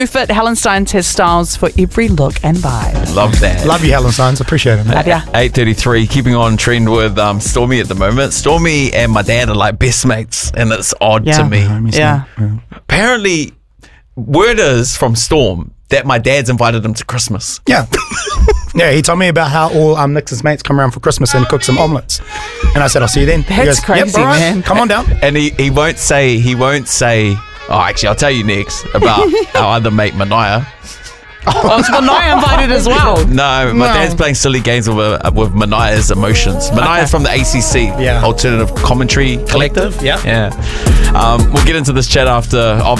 Fit, Helen Steins has styles for every look and vibe. Love that. Love you, Helen Steins. Appreciate it, Love mate. ya. 8:33, keeping on trend with Stormy at the moment. Stormy and my dad are like best mates, and it's odd to me. Yeah. Apparently, word is from Storm that my dad's invited him to Christmas. Yeah. Yeah, he told me about how all Nix's mates come around for Christmas and cook some omelets. And I said, I'll see you then. He That's goes, crazy, yep, all right, man. come on down. And he won't say, oh, actually, I'll tell you next about our other mate, Manaya. Oh, it's Manaya invited as well. No, my dad's playing silly games with Manaya's emotions. Manaya's from the ACC, Yeah. Alternative Commentary Collective. Yeah. Yeah. We'll get into this chat after, obviously.